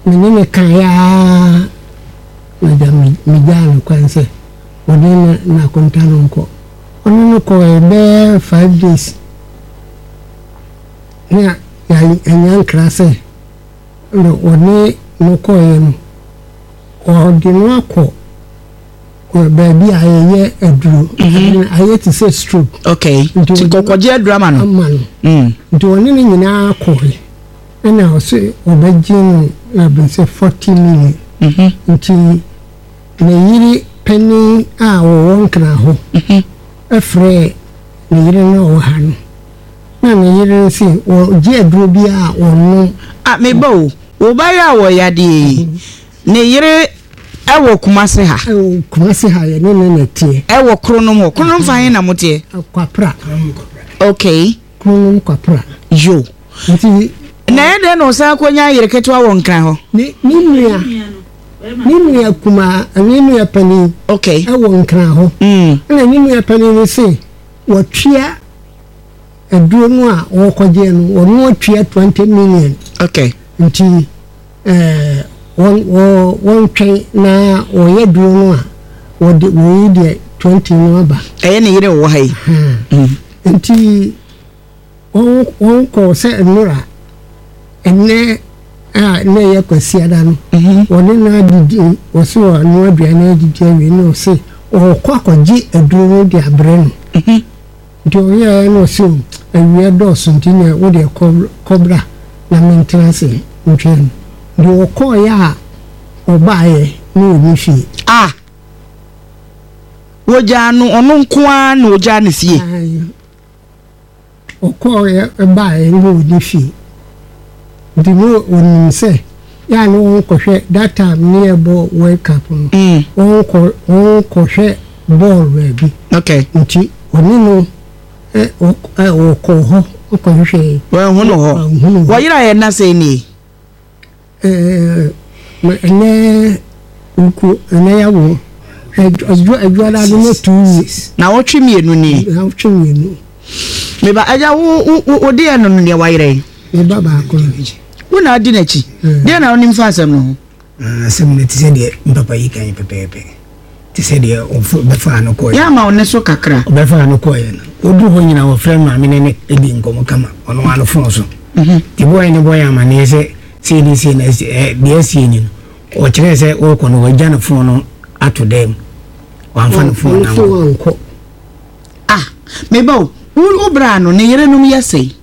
menene kaya madam mijalo kwanse wodena na kontano nko ono ko be 5 days na ya enyan krase no oni no ko yen o di no akọ ko baby ayeye aduro aye ti say stroke okay ti kokoje drama no do oni ni nyina akọ na o se obejin na be say 40 million nti na yiri penny a wo nkra ho afre na yiri no wo ha no na yiri si o je aduro bi a ono me bo wo ba ya wo yade ne yiri ewo kumase ha ye ne tie ewo kronom ho kronom fa na motie kwapra okay kronom kwapra yo nti na ede no sa konya yiri ketwa wo nkran ho ni nua kuma ni nua pani okay ewo nkran ho na ni nua pani ni se wotwea aduro no a wo koje no wo twea 20 million okay nti one train na oye duro no a wo de 20 no ba ne yire wo hai nti on ko se nura enne na ye kwasi ada no woni na didi wo se wo no adua na didi awi no se o kwa kwaji aduro no de abre no nti o ye no se awi do so nti na wo de cobra na maintenance ntwen do ko ya obaye no ni fi woja no ono nko a na woja ne fie ko ya baye no ni fi di mo onim se ya no ko hwe that time near bo wake up no ko hwe ball we okay nti oni no o ko ho ko hwe wa hono ho wa yira ye na se ni ene uku ene yawo ajwala no 2 weeks na wo twemienu ni na twemienu me ba aja wo de eno no ne wa yire e baba ko wo na adi na chi de na onim fa asem no asem ne tise de papa yi kan pepepe tise de o be fa no ko ya ma one so kakra be fa no ko ye no odu ho nyina wo frɛ ma me ne edi nkomo kama ono ano fon so ti boy ne boy ama ne se CDC na BSC ni o kire se o ko no wagya na fon no ato dem wan fa no fon na wo me ba wo bra no ne yere num yesei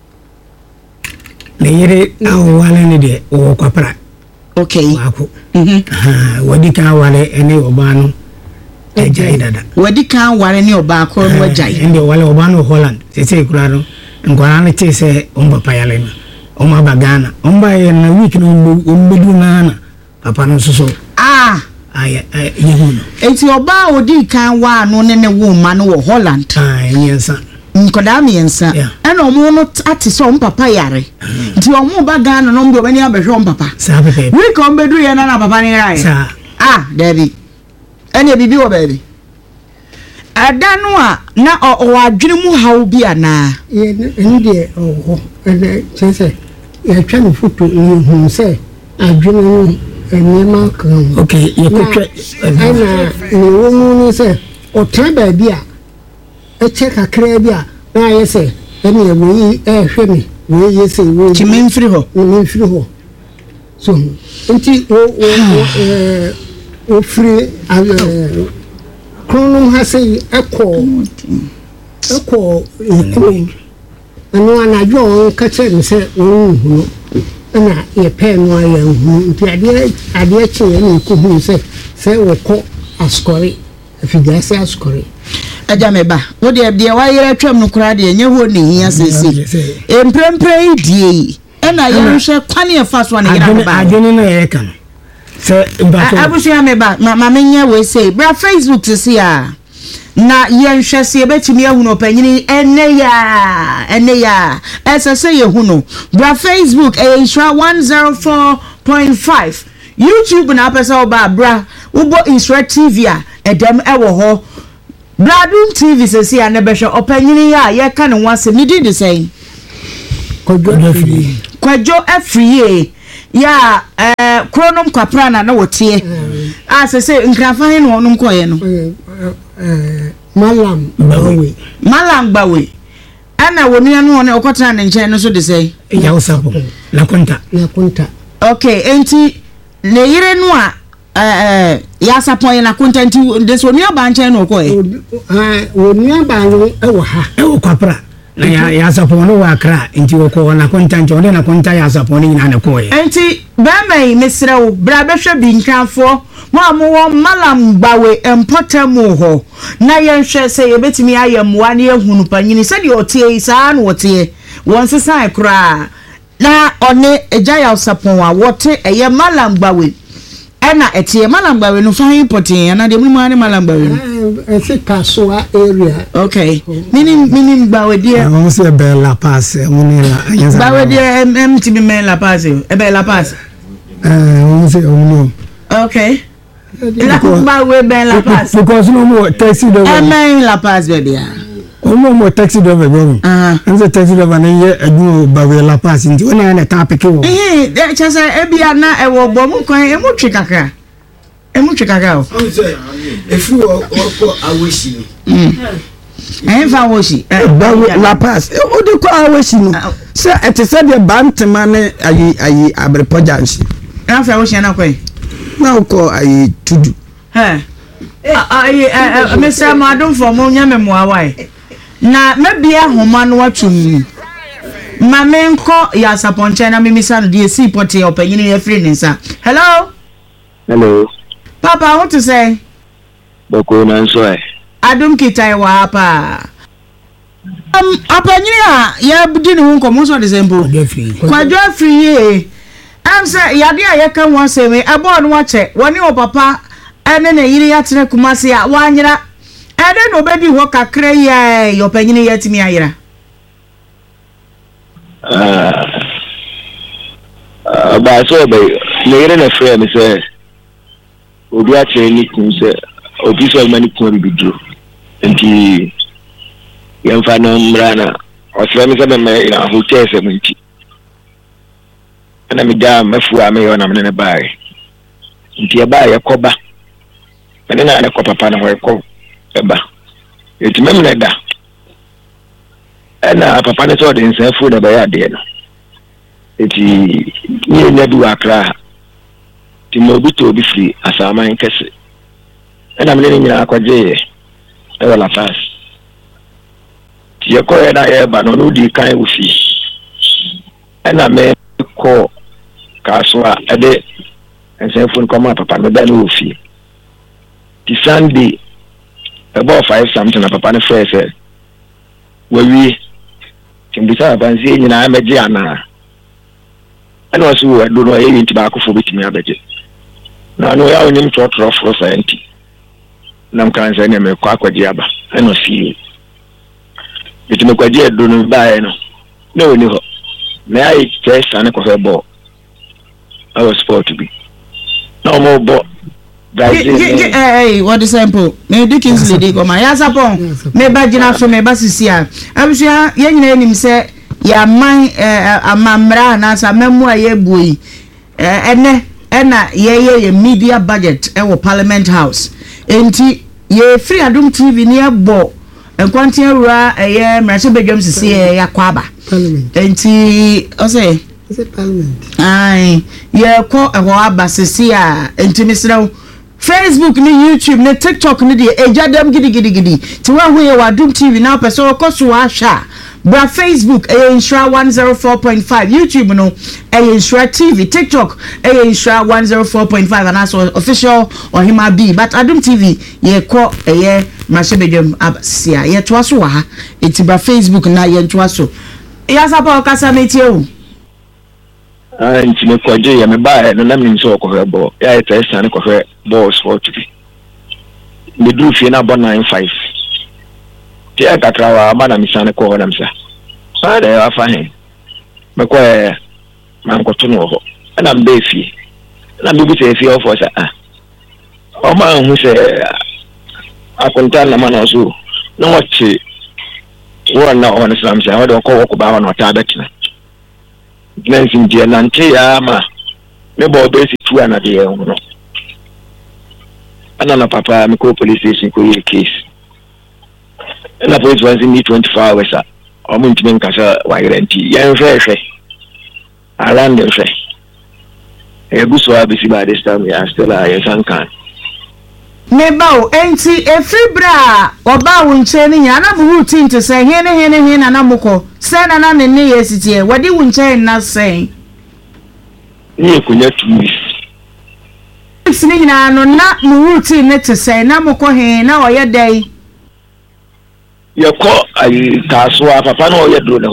ne yere awale ne de o kwapra okay wako wadi ka wale ene oba no ejai dada wadi ka wale ne oba ko no ejai ende wale oba no Holland se kura no ngwana ne te se omba payale no oma bagana omba ye na week no ombedu na papa no so aya yehuno enti oba odi kan wa no ne wo ma no wo Holland yensa nkoda miensa ena omo no ati so papa yare nti omo bagana no mbe obani abehwe papa sa pepe we ko mbedu ye na papa ni rai sa David ene bibi wo baby adanu a na o adwene mu hawo bi ana ye ndie ho ene chese ya twa foto ni hu se adwene mu enema kan okay ye kwetwe ana ni wo mu ni se o tan ba bi a e che kakra bi a na ye se ene ye wo hwe mi wo ye se wo ti memfiri ho so nti o free kronum ha se eko anu anajo ka che mi se wo hu na ye pe no ya hu nti ade che ni ko hu se wo ko askori afigase askori aja meba wo de wa yere twam no kura de nye ho ni hia sese emprempre die ena ye hwe kwane e fa so na yera ba adwene no ye kan se mbato abusu ya meba ma menye we say bra Facebook to see ya na ye hwe se e betimi ahu no panyini ene ya ese ye hu no bra Facebook Isra 104.5 YouTube na pesa oba bra ubo Isra TV a edem ewo ho Bradun TV sesi ya nebehwe opanyini ya ye ka ne wase ni di the same Kwajo Kwajo Afriye ya kronom kwapra na wotie se nkrafa he no onum koye no Malam Bawe ana wonua no ne okotana ne nche no so de sei ya usapo la kunta okay enti le yire no a ya sapon na kunta enti de so nua ba nche no koye wonua ba no e wo ha e wo kwapra na ya sapon no wa kra enti wo ko na kunta nche na kunta ya sapon ni na ne koye enti ba mai mesrewo bra behwe bi nkanfo mo Malam Bawe empotemu ho na yenhwe se yebetimi ayemwa na ehunu panyini se de otie isa na otie won sesan kra na one ejaya osapon wa wote eye Malam Bawe ena etie Malam Bawe no fa important na de mu ane Malam Bawe no se Kasoa area okay minim Bawe dia mo se Bella Pass mo ni la yanza Bawe dia mtimi men La Pass Bella Pass mo se no okay La Bawe Ben La Pass because no more taxi driver La Pass baby no more taxi driver go and the taxi driver na ye adu Bawe La Pass nti wona na ta peke wo chese ebia na ewo bom kwan emu twekaka o efi wo ko awoshi fa woshi Bawe La Pass o de ko awoshi no se etese de bantema ne ayi abrepojanshi na fa woshi na kwan na ko ayi tudu Mr. Madam for mo nyame mo awai na mebia homa no atum ma menko ya saponche na mimisa no de si pote opanyini ya free nsa hello papa what to say bako na nso adum kitai wa pa opanyini a ya budi ni won komo so de sembo kwadwo free ye am say yade a ye kan won say me abo no wache woni o papa ene na yiri ya tene kumase a wanyira ede no bedi ho kakra ye opanyini ya timi ayira ba so be le yire na free me say obi a chere ni kun say obi so mani kun bi duro enti yemfa no mrana o free me say me na hotel se munti ana mi da mafu a me yo na me ne bae nti e bae yakoba ene na ne ko papa na ho yakọ eba eti me me da ana papa ne so de nsafu na ba ya de no eti ni na du akra ti mo bi to bi free asaman kese ana me ne nyina akwaje e wala pass ti yakọ na ya ba no di kan ufi ana me ko Kasoa ade nsafu no koma papa no da no ufi ti Sunday about 5 something na papa ne fresh we timbisa banzi nyina ameje ana ana wasu ado no e yinti ba akofo betimi abeje na no ya onim trotro for science nam kan se ne me kwa akwaje aba ana si betimi kwaje ado no bae no na oni ho na ai test ana ko fe ball our sport be no more ball what the sample me Dickens lady go my asapon me ba gina so me ba sisia abusua ye nyina enim se ya man amamra na sa memu aye buyi ena ye media budget e wo Parliament House enti ye free Adum TV ni abo enkwanti awura eye mrache bedwam sisi ya kwaba enti o say is it Parliament ai ye ko eho abasisi a enti misrawo Facebook ni YouTube ni TikTok ni de ejadam gidi ti wa hu ye wa Adum TV na person ko so ahwa bra Facebook Insura 104.5 YouTube no Insura TV TikTok Insura 104.5 and also official or hima B but Adum TV ye ko mashebedem abasia ye to so ha eti bra Facebook na ye to so ya sapa okasa metie o nti me kwaje ya me ba no na me nso ko hebo ya eta san ko he balls for to be me do fie na bo 95 ti akakra wa ba na me san ko ho na msa sa de afa he me ko man ko to no ho na mbe fie na me bu se fie of for sa o ma hu se akonta na ma no so no wachi won na on islam sa wa do ko ba wa no ta betina Nancy dia nante ya ma me bo be si tu ana de no ana na papa me ko police station ko ye case na police was in 24 hours o mo ntime nkasa wa guarantee yan hwe around the hwe eguso abisi by this time ya still a can Nebao enti efibra oba wunche ni nya na bu routine to say hene na muko say na ne ne yesitie wadi wunche na say ni kunya 2 weeks sini na no na mu routine ne to say na muko he na oye dai yako ai kaswa papa no oye dro ne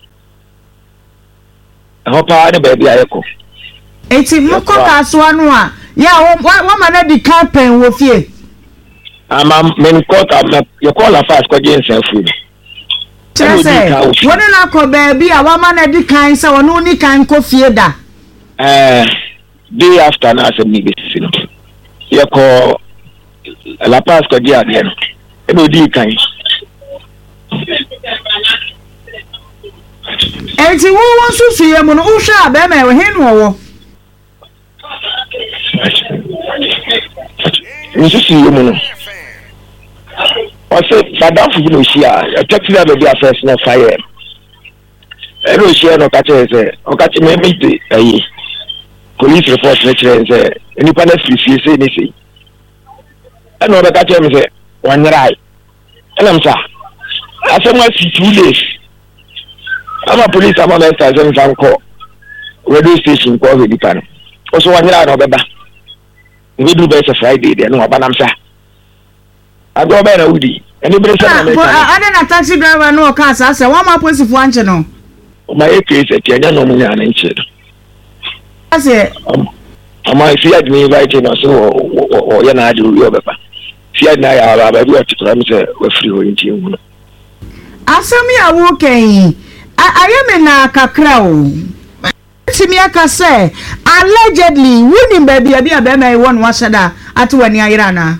ho pa ne ba bia yako enti muko kaswa no a ya wo ma na di campaign wo fie ama men kota ya call fast ko gen self food chese woni na ko baby a wa ma na di kan se woni ni kan ko fie da day after na se mi bisi no ya ko la pass ko dia de no e no di kan enti wo won susu ye mo no wo hwa ba ma we henu wo nso si yo mo no o se madam fu no shia taxi na be affairs na fire e no shia no ka che o ka che me de ayi police report na che se ni pa na free se ni se e no be ka che me se wanyrai elam sa asema si 2 days ama police ama na station fanko radio station ko we di pan o so wanyrai no be ba we do better Friday there no abanam sa ado be na wudi eni bre sa na ada na taxi driver no ka sa se wa ma police fu anche no o ma e case ti anya no mu nya na nche ase ama if you had me invite no so o ya na adu yo bepa fi na ya ba bi o tikura mi se we free ho nti hu no asemi awo kan ayeme na kakra o timi aka say allegedly winning baby abia be mai won wasada atu wani ayira na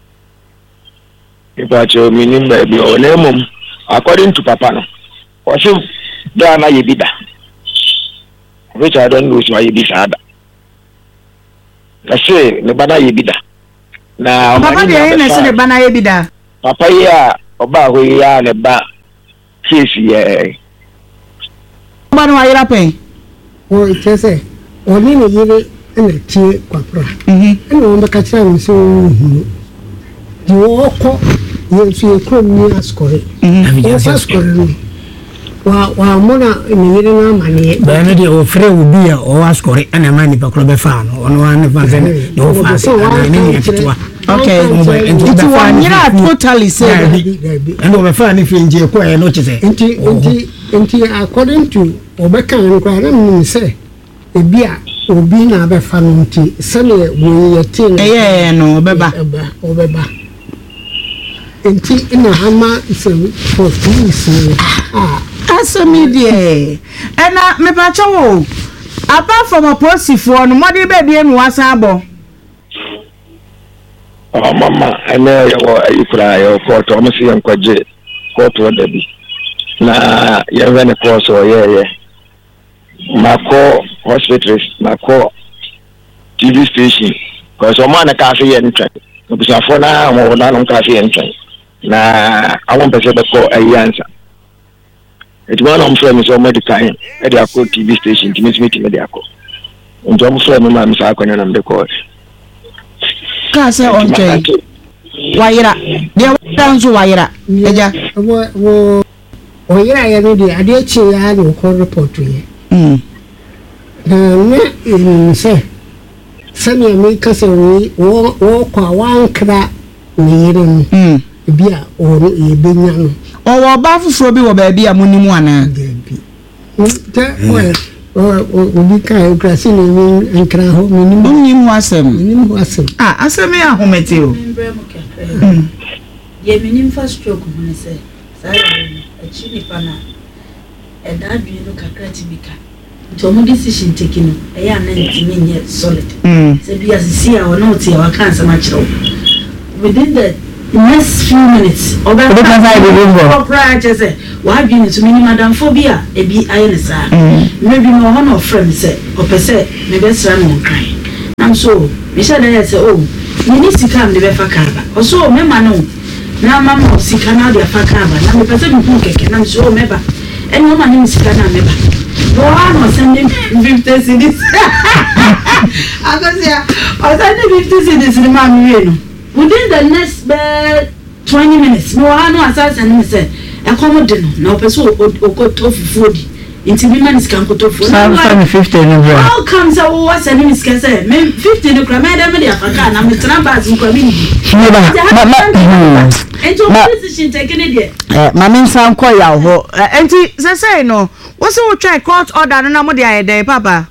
ipa cho minim baby o na mum according to papa no o se da na yebida which I don't know so yebida da na se ne bana yebida na papa de na se ne bana yebida papa ya oba ho ya ne ba sisi ye bana ayira pe o chese o ni ne yire na tie kwapra na o mbaka cha mi so hu di o ko ye fi ko ni askore askore wa mona ni yire na mane ba na de o fre ubi a o askore ana mani pa kro be fa no ono an fa se no fa se ni ni twa okay it's one year totally say and o fa ni fi nje ko e no chese enti according to obeka nkwa na mi se ebia obi na be fa no nti se ne wo yete no obeba enti ina hama se for police asemi die ena me pa chawo apart from a positive one modi be bi enu asa abo mama ene yo ikura yo court o msi yankwaje court order bi na yɛn ne course o ye mako hospital mako TV station cause o man ka se yen twan no bisa fo na mo na no ka se yen twan na awon pese be ko ayansa it one am friend so medical e dey akọ TV station timiti me dey akọ njo mo friend ma mi sa akọ na me ko ka se on twan wayira de danzo wayira eja wo o yira ya no de ade chi ya no ko report ye na ne se sani me ka se wo kwa wankra ni yire bia o e benya no o wo ba fufuro bi wo ba bia munimu ana bi te o bi ka o krasi ni nkra ho munimu asem asem ya homete o ye minim first stroke mo se sai achini pana eda dwi no kakra tibika to mo decision taking no e ya na ntimi nye solid se bia sisi a wona oti a waka ansama kiro within the next few minutes oba prior say wa dwi ni to mini madam phobia e bi aye ne sa maybe no one of friends say or per se maybe I'm crying. I'm so Michelle say oh you need to come the Befakaba or so member no now mamma Sikana the Fakaba now the person who can I'm so member and no man is Sikana member no one was sending 50 CDs I can say I sending 50 CDs in the man within the next 20 minutes no one was asking me say a common no person or got off food into women is can't go to 50 how comes I was a name can say 50 no crime media African I'm the numbers in community and your position taken it Mammy Sam Koya ho and say no what's all try court order no more day papa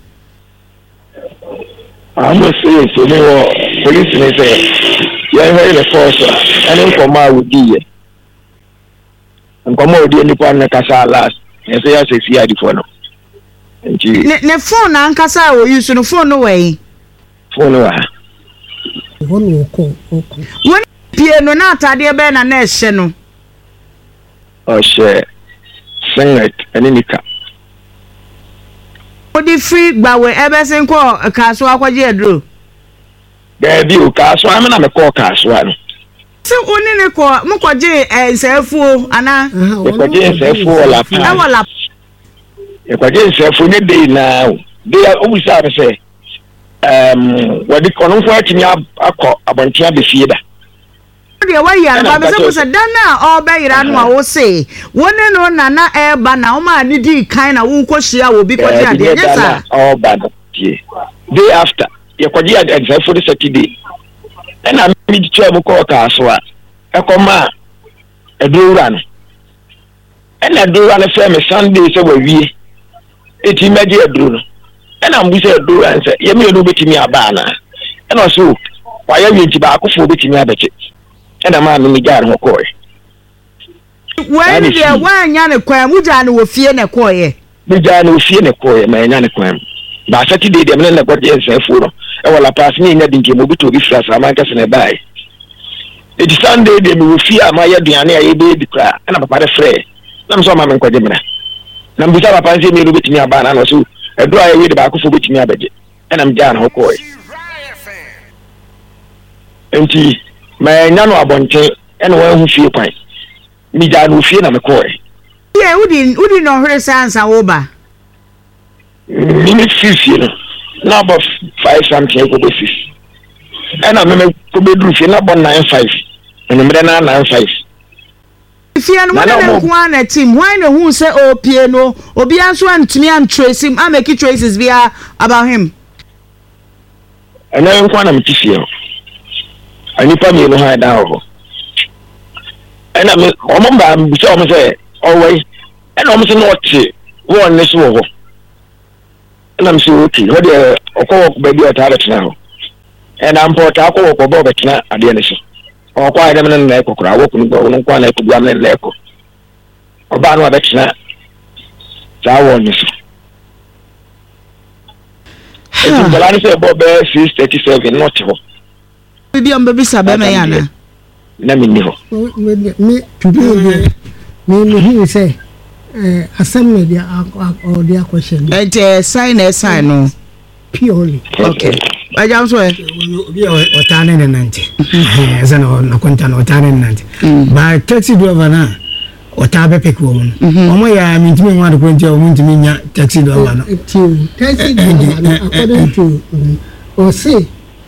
I'm not saying so no police may say you're very the force and then for my would be and come out the one casa last and say I say the phone ne phone ankasa o use no phone no way phone wa one ko when pie no na atade be na na ehye no o share singlet nika odi free gbawe ebesen ko kaso akwaje adro there bi o kaso am na me ko kaso no se oni ne ko mo kwaje ensefuo ana e kwaje ensefuo la pa e kwaje ensefuo ne dey na dey o mu sa say wadi kono fo atimi akọ abontia be fie da de wa ya ba be se dana o be yira no a wo se woni no na e ba na o ma ni di kan na wo nko hia wo bi kwaje ade nyesa o ba day after ye kwaje ensefuo the Saturday na mi di twa mu ko kaso a ekoma edura no na edura no fe me Sunday se wa wie eti meje edura no na mbu se edura nse ye me no betimi aba na na so wa ya wi nti ba akofo betimi abeke na ma me jar ho ko when ye wa nya ne kwan mu ja ne wo fie ne ko ye mu ja ne wo fie ne ko ye ma nya ne kwan ba Saturday dem na ko je ensefu no e wala pass ni nya dinke mo bito bi fra sama ka se ne bai e di Sunday dem wo fie ama ya duane aye be di kra na papa de frɛ na mso ma me nkwaje mena na mbisa papa nse me no betimi aba na no so edo aye we de ba akofo betimi abeje na mja na ho ko ye enti ma nya no abonten ene wa hu fie kwan mi ja no fie na me ko ye ye udi no hwere sansa wo ba minute 50 no na about 5 something ko be 6 and me ko be dru fi na bon 95 and me na 95 fie no na ko na team why no hu say o pie no obi anso antumi an trace him make traces via about him and I ko na me tifie ani pa me no ha da ho and me o mo ba bi say o mo say always and o mo say no te won ne so ho and I'm so okay what the okwo baby atare now and I'm port akwo ko bo betina ade ne so okwo ade men na ekokora wo kunu go no kwa na ekobua men na eko oba no betina za wo ne so e bala ni se bo be 637 not ho bibi am baby sabe me yana na mi ni ho me today me he say assembly their question and sign no purely okay I just went bi otane ne nante eza na konta na otane ne nante ba taxi driver na otabe peko mu omo ya mintimi nwa de konti o mintimi nya taxi driver no taxi driver according to or say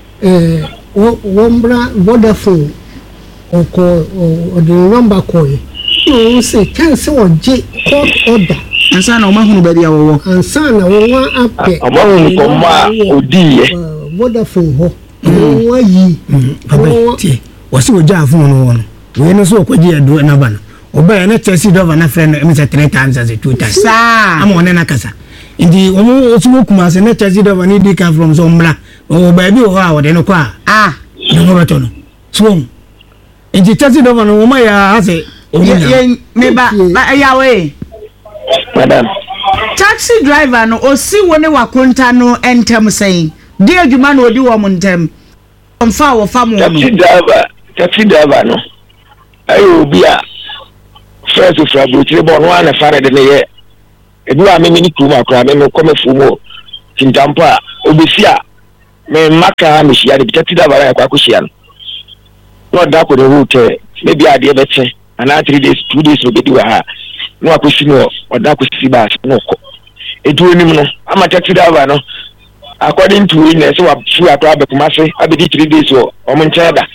wombra Vodafone or the number call no say chance or J court order ansa na o ma hunu ba dia wo ansa na wo wa ape amahunu ko ma odiye Vodafone ho wo yi papa ti wo se oja fun no wono we no so kwaji edo na ba no oba na taxi driver na friend me say 3 times as 2 times sa am one na kasa ndi omo osumo kuma se na taxi driver ni dey come from so mra o ba bi o ha wo de no kwa no beto no so ndi taxi driver no wo ma ya ase ye me ba ya we madam taxi driver no osi woni wakonta no entem saying dey adwuma no odi wo montem omfa wo fam wo taxi driver no ayo bi a first of all, no one fare de ye ebi wa me ni kuma akra me come fumo tintampa obefia me maka me hia de bitati da bara kwa kuhia no da ko de route maybe ade bete ana 3 days 2 days no bedi wa ha no akosi no oda kosi ba no ko edu onim no ama taxi driver no according to witness wa fu ato abekumase abedi 3 days o omunchada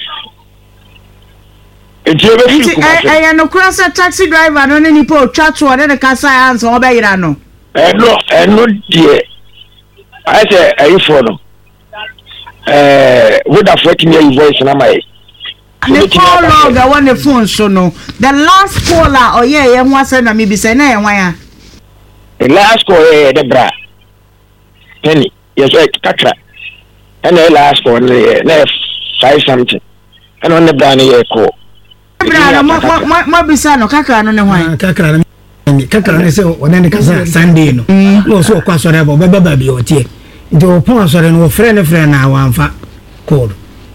I no cross a taxi driver no ni po twa to na ka sa answer obeyira no no die I say I for no would have fucking your voice na my the call log I want the phone so no the last caller oh yeah ho ase na me bi say na e wan ya the last call the bra penny yes kakra and the last call na 5 something and on the bra na ye call bra mo bisa no kakra no ne hwan kakra ne se onene kasa Sunday no no so kwa sore ba baba bi otie nti opon sore no frɛ na wanfa code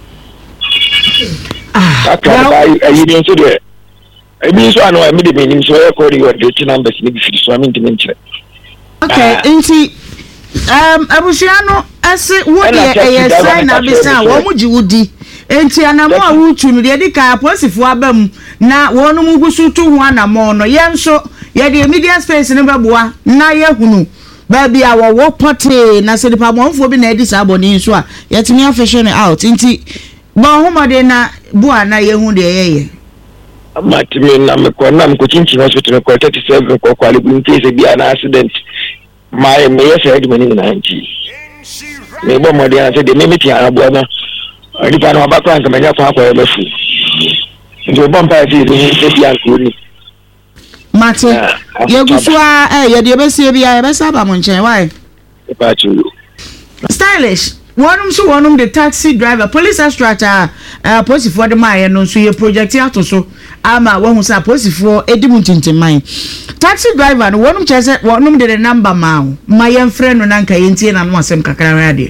kakra ayi ni so de ebi so anu me de menim so e call your date numbers ni bi fi so am intimate okay nti abusiano ase wo de sign na bisa wo mu jiwudi enti anamo a wutu no de ka posifo abam na wonu mu gusu to ho anamo no yenso ye de media space no beboa na ye hunu ba bia wo pote na se de pa monfo bi na edi sa aboni nso a yetimi afehwe out enti ba homa de na bua na ye hu de ye amatimi na me ko chinchi hospital ko 37 ko kwali bu case bia na accident my me yes head money na nchi me bo mo de na se de me meti arabo na ri pa na abakwa nka menya kwa kwa ebefu njo bomba ti ni se bia ko ni mate ye gusua ye de besie bia ye besa ba mo nchen why pa chu stylish wonum the taxi driver police extractor police for the my no so ye project ato so ama won say police for edimu tintiman taxi driver no wonum chese wonum de number ma ye friend no nanka ye ntie na no asem kakra rade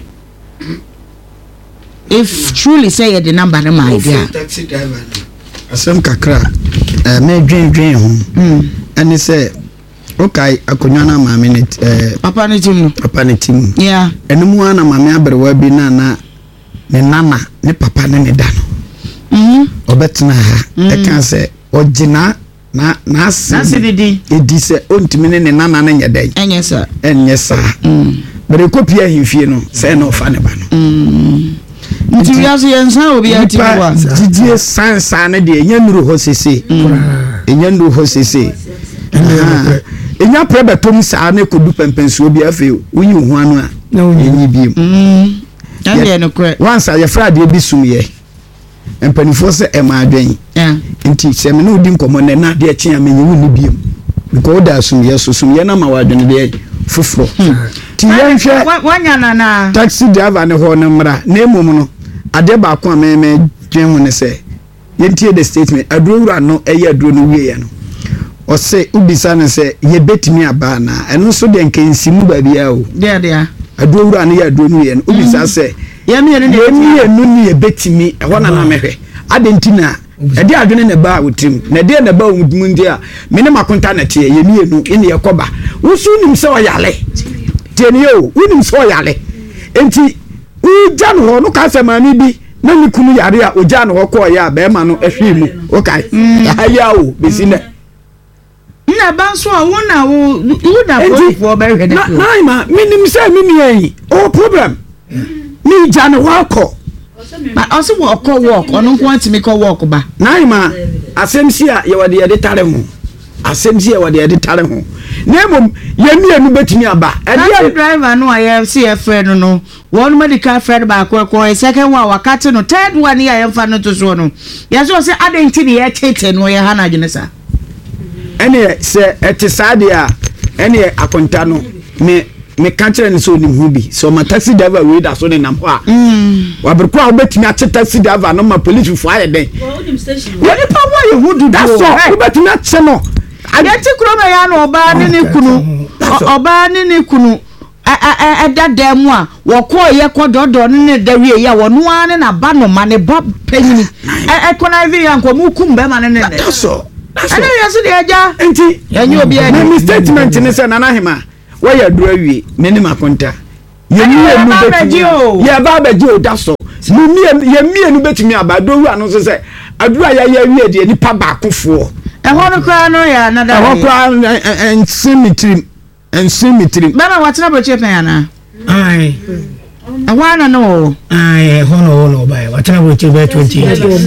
if truly say the number na my dia taxi driver asem kakra me dwen ho ani say okay akonwa na maame ne papa ne tim yeah enemu ana maame aberewa bi na ne nana ne papa ne da no obetena ha e kan say ogina na asidi edi say ontimi ne nana na nyedai enye sa bere kopia ahimfie no say na ofa ne ba no nti yaso yensa obi atiwa didie sansa ne de enyanuru ho sese enya prebe tom sa na kodu pempensuo bi afi uyi hu anu a enyi biem ande no kre once ya frade bi sumye empanifo se ema adwen nti se me no di nkomo ne na de akyen amenyi wu ni biem because da sumye na ma wadwen de fufuro ti yenhwe wanya na taxi driver ne ho ne mra na emom no ade ba ko ameme dwen hu ne se yentie the statement adurowura no eye aduro no wie ya no o se ubisa ne se ye betimi aba na eno so de nkensimu ba bia o de adurowura ne ya aduro no ye no ubisa se ye me ne ye betimi e ho na mehwe adentina ede adwene ne ba wotim na de ne ba wudum ndi a me ne makonta na tie ye mienu ene ye koba wusu nim se oyale tieni o unim se oyale enti uja no no ka se mani bi na ni kunu yare a oja no ko ya be ma no ehwe mu okay aya o besine na banso a wona wo da for be hwe na ma minim se mini o problem mi ja no wako but also walk onu ko antimi ko walk ba na ma asemsi a ye wade ye de tare ho asemsi ye wade ye de tare ho na mom ye mienu betimi aba ade driver no aye CF no one medical friend ba ko second one wakati no third one ya yemfa no to so no ya so say adenti ne ye tete no ye hana gene sa ene se etisade a ene akonta no me kanche ne so ni hu bi so ma taxi driver we da so ne nam ho a wabriko a obetimi a taxi driver no ma police fu aye den woni pa wa ye hu du da so obetimi a che no ade ti kuro me ya no oba ne ne kunu dadam a woko ye kododo ne dawie ya wono ane na ba no ma ne ba panyini ekona vi yanko mu kum be ma ne so ana ya so de aja enti enye obi ani me statement ni say nana hema wo ya dura wie me ni makonta ye mi enu betimi ye ba baji o da so ye mi enu betimi abado wu anu so say adura ya wie de nipa ba akofo ho no kra no ya na da ho kra en symmetry bana watena broche pen ana ai awana no ai hono bai watena broche be 20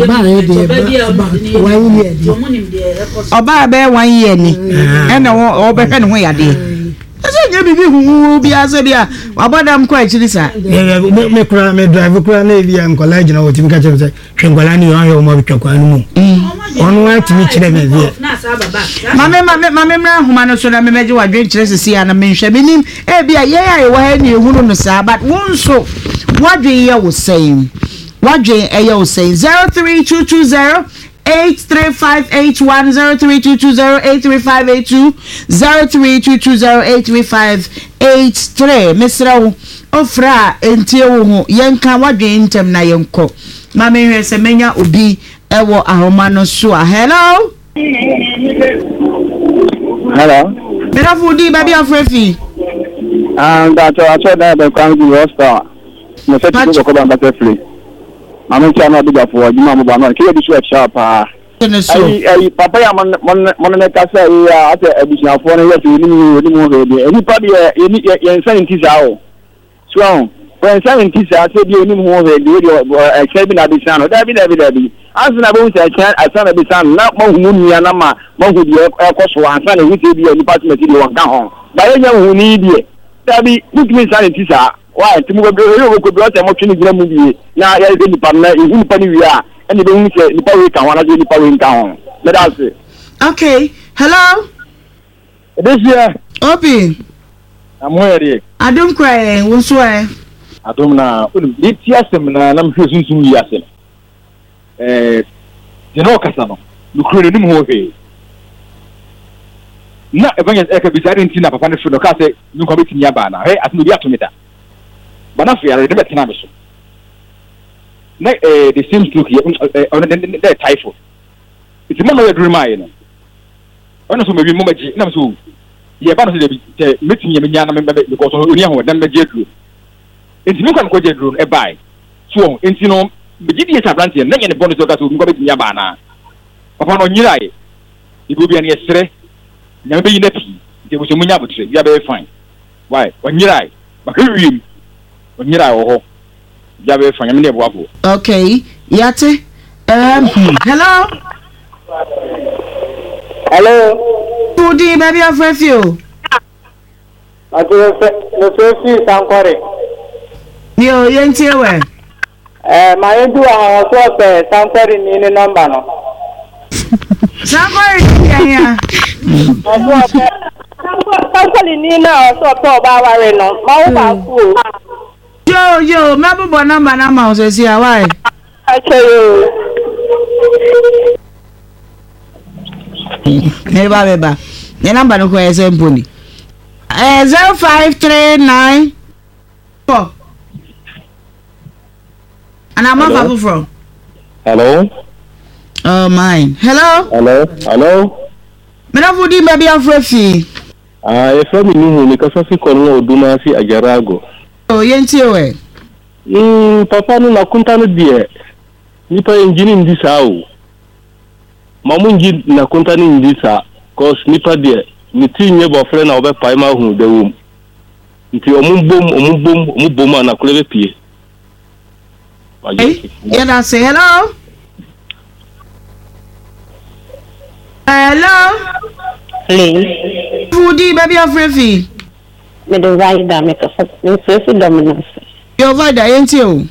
oba be 1 year ni ena wo be hwe ne ho yade ese nye bibi hu bi ase bia wabadam kwa chiri sa me kura me drive kura na ebi an kola gina woti mka chem say hwengola ni yo mo bitwa kwa nu onu atimi chire me bi mame mra huma no so na me meje wadwen chire sisi ya na menhwe binim e bia ye ya wo ha ni ehunu no sa but won so wadwen ye wo saying wadwen e ye wo saying 03220 8358103220835820 032208358 Mr. Ofra entie wo ho yenka wadwen ntem na yenko ma menhwe se menya obi ewo ahoma no so hello Mera fudi baby afrefi that the council hospital no set to go back to free I'm trying to do for you mama bana ke bi sweat sharp ai papa ya mon na ka say ya ate additional for na yet ni mo he ni pa de yen scientist awo so when scientist say bi oni mo he de e bi na bi san da bi asna bo say chan asana bi san na mo hu ni na ma mo hu de e ko so asana wi say bi oni department de won ka ho ba ye nya hu ni de da bi ni scientist why timu go ko do say mo twini gira mu bi na ya de nipa na ihu pa ni wi a ene be hu say nipa we kan wana de nipa we kan ho let us say okay hello this year obi am here adum cry wo so adum na ni ti asem na nam hwe sunsun yi asem je no kasa no no kure ni mo he na evangel e ka bizarre ntina papa ne fo ka say ni ko betini aba na he asem obi atomita bana fi yare de betina be so na the same stroke here on the typhoid it's mama we dream ayi no ona so mebi mama ji na so ye ba no so de metin ye menya na me because oni aho dan me je duro enti me kan ko je duro e bai so enti no be ji die sabrante na nye ne bonus so ka so ko betini aba na papa no nyira ye ibu bia ne yesre nya be yi na pi de wo so munya botre bia be fine why onyira ye ba ka wiem onyira wo ya be fanya me ne bo apo okay yate hello Pudi baby afrefio no so sankore yo yentie we ma yedu a so pe sankore ni number no sankore ya sankore ni na so pe oba ware no ma wo ba ku yo mabubo number na ma so si why Beba. Your number no kwa mponi. 0539 4. And I'm off from. Hello. Oh mine. Hello. Me na fudi baby afrefi. E from ni ni ka so fi kono oduma fi Ajarago. Oh yentie we. Papa no na kunta no die. Nipa engineer ndi sawo. Mamunji na kunta ni ndi sa cause nipa die ni tinye bo frɛ na obe pai ma hu de wom. Nti omumbom na kulebe pie. Yeah, that's say hello. Please. Fudi baby afrefi. Me do right da me ka so dominance. Yo vada yentie o.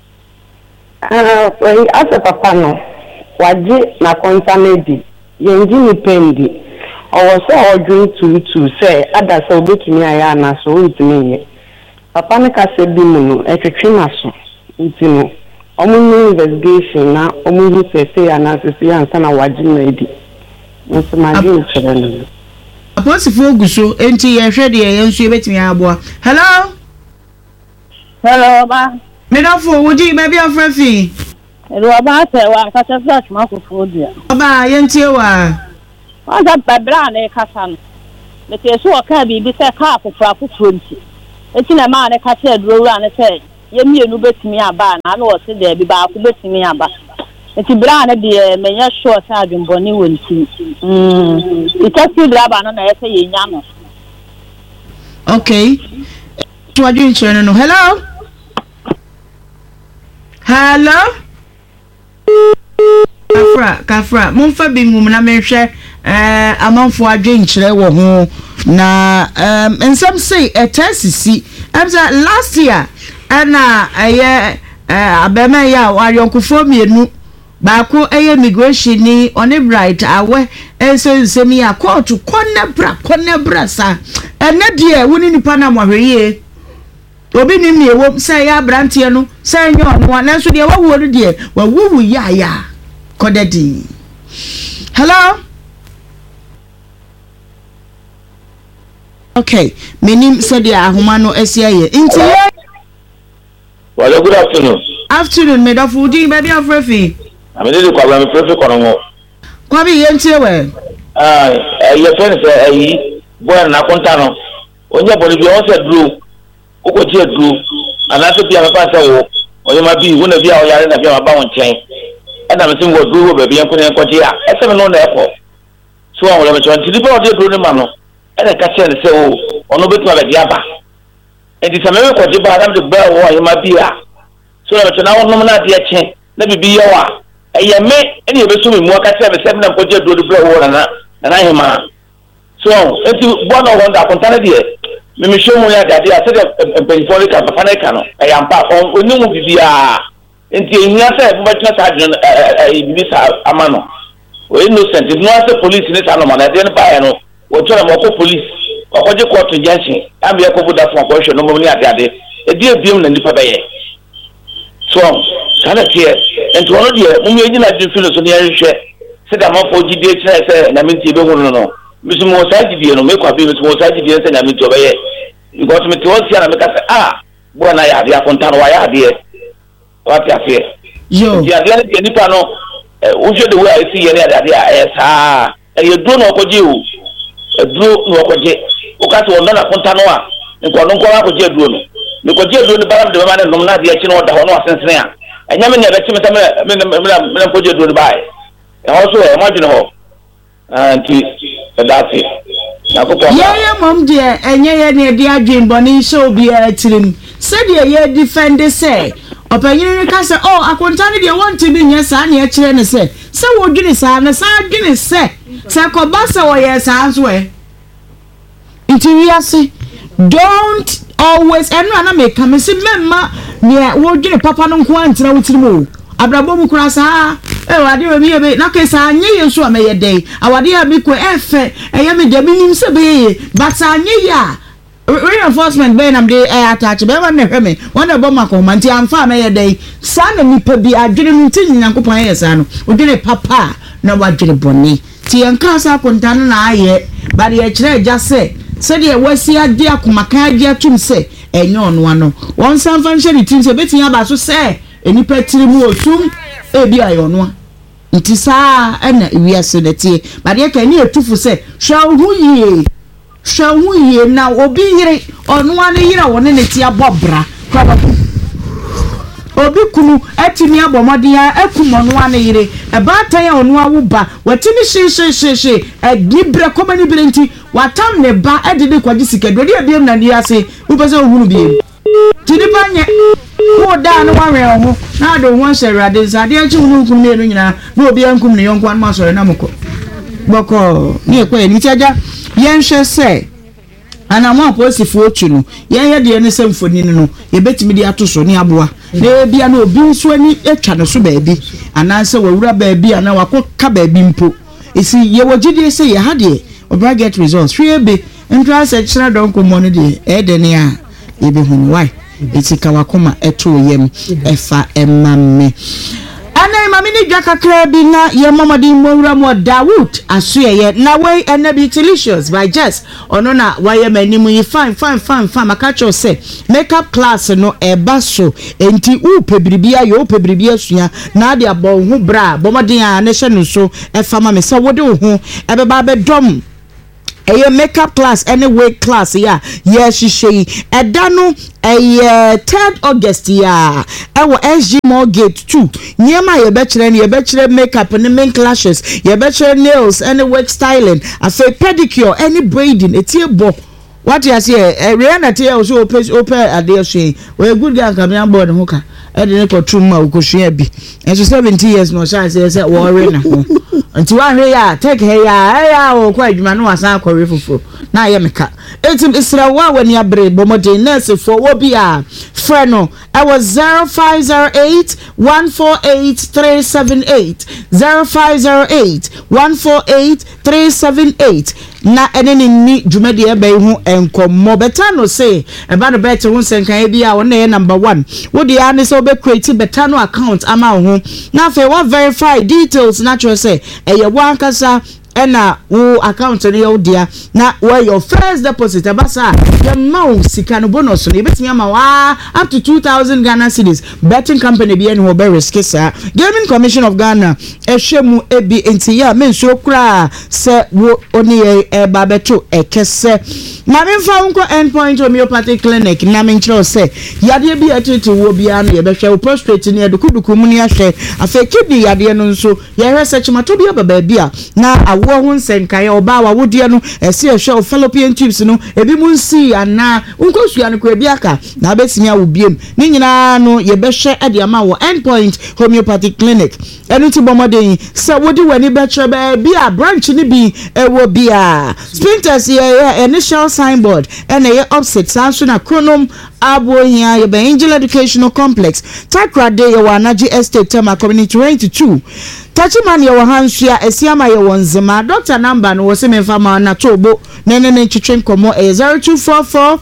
Asa papa no waje na konta mebi yenji ni pendi owo so odwin tutu say ada so obetumi aya na so ntimi ye papa ne ka se bi mu no etwetwe na so ntimo omu investigation na omu se ana se ansa na waje na edi nso ma ji chere no aposifo oguso enti ye hwe de ye nso ebetumi aboa hello ba me da fo woji baby afrefi Roba say wa kasa search ma ko fodia. Oba yentie wa. Wa za babra na kasa no. Me te so ka bi bi say ka akofra akofro nti. Eti na ma na kasa adurowura na say ye mienu betimi aba na na wo se de bi ba ko betimi aba. Eti bra na de menya sure say adwumboni wonti. Ita bra ba na ye say ye nya no. Okay. To adwin chere no. Hello. Hello. Kafra mumfa bi ngum na menhwe amanfo adwen kire wo ho na ensam say etesisi amza last year ana aye abema ya wayonkufo mienu baako eye migration ni on bright awe ensem ya court konebra sa ene de woni nipa na mohweye obi nim ne wo say ya brantie no say nyo no na so de wawo no de wawu ya Kodedi. Hello? Okay. Menim said ya humano esiaye. Inti. Well, good afternoon. Afternoon, me da foodi baby afrefi. I mean, the problem prefer kono. Kwabi yentie we. Your friend say boy na konta no. Onye body bi on say dru. Oko tie dru. Anaso bia papa say wo. Onye ma bi wo na bia o yare na bia ma ba won chen. And I'm saying, what do baby and couldn't continue. I said, no, therefore. So I will have a chance to do the man. And I catch and say, oh, on no bit of a yaba. And it's a miracle to buy them the bell or you might be. So I'm now no man, dear chain. Let me be your one. And you may any of us who work at 7 and put you do the bell and I am man. So if you want to want that container, let me show you that I said a benefolic of a fanacano. I am part on new nti nya say bubachina sergeant ibisa amano we innocent if no say police ni sa no man dey buy no we tell them ko police okoje court junction am be ko buda fon ko hwe no mo ni ade e die biem na nipa be ye so kana tie enti wono die mo mi nyina di filo so ni hwe se da mo fo gidie kire say na minti be hu no bisu mo sa gidie no me kwa bi bisu mo sa gidie say na minti be ye because me to sia na me ka say bo na ya dia kontano wa ya die what you fear? Yo. The other nipa no, we should the way I see any other day. You do no kojiu, do no koje. Ukati wondana kontanoa, nko nko koje do no. Ni koje do ni baram de mama no na dia chi no da hono asensene a. Enya me ne be chi me koje do ni bai. E also e imagine ho. Anti that's it. Yeah, mom dear, enye ye ne dia adwen boni show bi a tirim. Said ye defend say Openyere ka se akontane de want to be nya sa na e kire ne se wo dwene sa na sa dwene se ko ba se wo ye sa so e inti don't always enu na make am se memma ne wo dwene papa no nko antira wutirimu abrabo mu kura sa wade we mi be na ke sa anye ye so ameye dey awade ya bi ko efe eye me de minim se be ye but anye ya reinforcement be nam de attach be wan hwe me wan e boma ko manti amfa na ye dey sa na nipa bi adwene mu tin nyankopon ye sa no odwene papa na wadwene boni ti enka sa kontano na aye bari ye kire ja se de wasi ade akomaka ade atum se enye ono ano won san fan hye tin se betin aba so se enipa tiri mu otum ebi ayo no nti sa na wiase de tie bari ye ka ni etufu se hwa hu ye na obi yire onu ane yire woni ne ti abobra obi kunu atimi abomode ya akumo no ane yire ebatan ya onu awuba watimi she edibre komani brenti watam ne ba edede kwaji sikedo de abiem na ni ase upese ohunu biem tidipa nye ko da no wanwe ho na do ho hye zade achi hunu kunu ne no nyina na obi ankum ne yonko an ma sore na moko boko ni ekwa ni tiaja yenhwe se anamwa posifu otu no ye de ne semfoni no ye betimi de atoso ne aboa na bia na obi nso ani etwa no so baabi ananse wawura baabi ana wakoka baabi mpo esi ye wogide se ye ha de obra get results hwe be entra se chira don ko mo no de de ne a ye be hunu why eti ka wakoma eto yem efa emamme ana ma mini dwa kakra bi na ye mamadi mwura mo Dawood asuye na we ene be delicious by Jess ono na waye manimu yi fine makacho say makeup class no eba so enti upebiribia yo upebiribia sua na de abo hu bra bomodin a ne hye no so e fama me se wode hu ebeba be dom a makeup class anyway class she edano a 3rd August our SG Mall Gate 2 near my bachelor makeup and the main clashes your bachelor nails any work styling I say pedicure any braiding it's your book. What you say? Rihanna tell also open at the say. We good guy come on board hooker. I didn't go through my be. And so 70 years no chance say worry na ho. Until one here take her or quite man no asan kware fufu. Na ye meka. Etim isra wa when ya bre bomode nurse for wobia. Freno. I was 0508 148 378 0508 148 378. Na eneni ni dwumade ebe hu enkomo beta no say eba no beta hu senkan bia wo na number 1 wo de ane so be create beta no account ama ho na fe wa verify details natural say eye wan kasa ena wo account no yo dia na where your first deposit abasa your mount sika no bonus no betimi ama wa up to 2000 Ghana cedis betting company bi ene ho be risk sa Gaming Commission of Ghana ehwemu ebi enti ya men so kra se wo oni e ba beto ekese na me fa unko endpoint homeopathic clinic na me nchiro se yade bi atete wo bia no ye behwe wo prostate ne edukuduku mu ne ahwe afa kidney yade no nso ye research mato bia baba bia na wo hu nsenkae oba wa wodie no ese ehwe fallopian tubes no ebi mu nsi ana unkosua no kwa bia ka na betimi awo biem ni nyina no ye behwe ade ama wo endpoint homeopathic clinic enu ti bomoden se wodi wani betre ba bia branch ni bi ewo bia sprinters ye initial signboard and ye opposite sanso na chronom abo here ye be Angel Educational Complex Takrade ye wanaji estate tema community 22 Tachiman ye wahansia esiama ye wonzema doctor number no wose me fama na tobo nene chichen komo 0244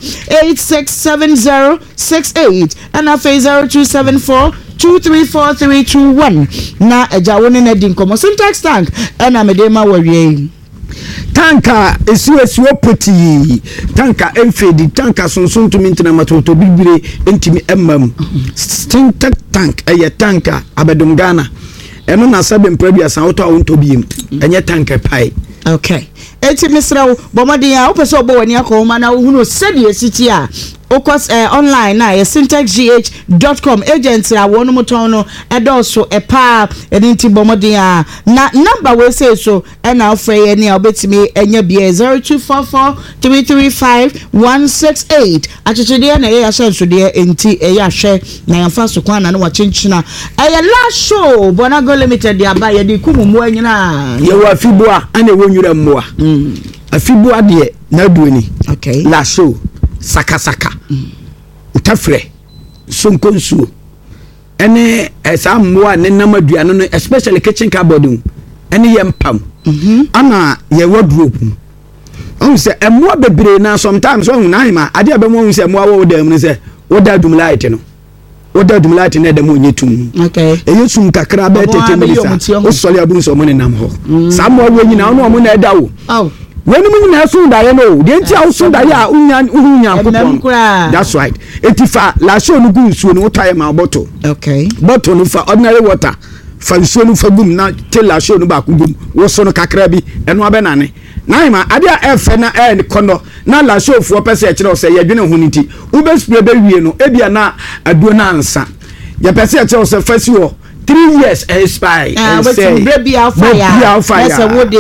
867068 and afa 0274 2343321 na ejawone na din komo syntax tank na medema wawie tanka esiwesiwo poti tanka emfedi tanka sonson to mintina matoto bibire entimi emmam syntax tank eye tanka abedum Ghana eno na sabe mprebia san auto awonto biem enye tanka pai okay eti misrawo bomadi ya opeso obo wani akoma na hunu sedi esiti a okos online na syntaxgh.com agents a wonu mutono edoso epa edinti bomodi a na number we say so na ofre ni obetimi enya bia 0244 335 168 achichide na ye ashenso de enti eya hwe na yamfa so kwana na wachinchina eye last show Bonago Limited de abaye de kumumu anyina ye wa fibua ana wonwura mmoa afibua de na duani okay last show sakasaka utafre sonkonsuo ene esammoa ne namaduano no especially kitchen cupboard ene yempam ana ye wardrobe on se emmoa bebre na sometimes on na hima ade abemo on se emmoa wo dam ne se woda dumlight no woda dumlight na dem onyetum okay eyesum kakra be tete milisa o sole abun so mo ne nam ho sammoa wo nyina ono mo na eda wo when you na so daye no de nti aw so daye a unya kopon that's right etifa la show no gu nsuo no taye ma bottle okay bottle no fa ordinary water fa nsuo no fa gum na te la show no ba ku gum wo so no kakra bi eno abenane na ma ade a efe na kono na la show fo pese e kire o se ye dwene ho niti u be spray be wie no ebia na aduo na ansa ye pese e kire o se fasi wo 3 years expire and say baby fire that's a wood